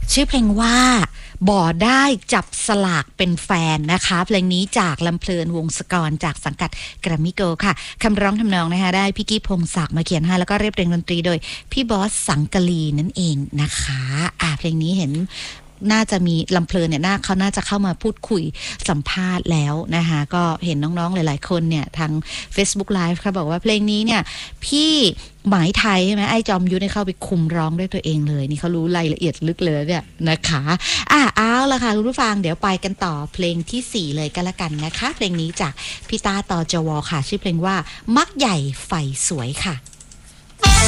ชื่อเพลงว่าบ่ได้จับสลากเป็นแฟนนะคะเพลงนี้จากลำเพลินวงศกรจากสังกัดแกรมมี่โกลด์ค่ะคำร้องทำนองนะคะได้พี่กี้พงศักดิ์มาเขียนให้แล้วก็เรียบเรียงดนตรีโดยพี่บอสสังกะลีนั่นเองนะคะเพลงนี้เห็นน่าจะมีลำเพลินเนี่ยเขาน่าจะเข้ามาพูดคุยสัมภาษณ์แล้วนะคะก็เห็นน้องๆหลายๆคนเนี่ยทาง Facebook Live ค่ะบอกว่าเพลงนี้เนี่ยพี่หมายไทยใช่ไหมไอ้จอมยุทธเข้าไปคุมร้องด้วยตัวเองเลยนี่เขารู้รายละเอียดลึกเลยเนี่ยนะคะเอาละค่ะคุณผู้ฟังเดี๋ยวไปกันต่อเพลงที่4เลยกันละกันนะคะเพลงนี้จากพี่ตาตจวค่ะชื่อเพลงว่ามักใหญ่ไฟสวยค่ะ